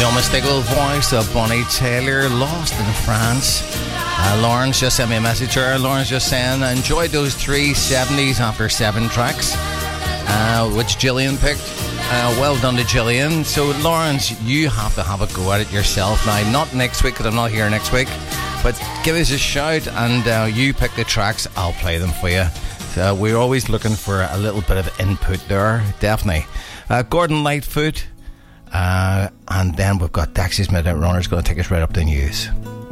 Unmistakable voice of Bonnie Taylor, Lost in France. Lawrence just sent me a message here. Lawrence just saying, enjoyed those 370s after 7 tracks, which Gillian picked. Well done to Gillian. So Lawrence, you have to have a go at it yourself now. Not next week, because I'm not here next week, but give us a shout and you pick the tracks. I'll play them for you. So we're always looking for a little bit of input there, definitely. Gordon Lightfoot. And then we've got Taxi's Midnight Runners going to take us right up to the news.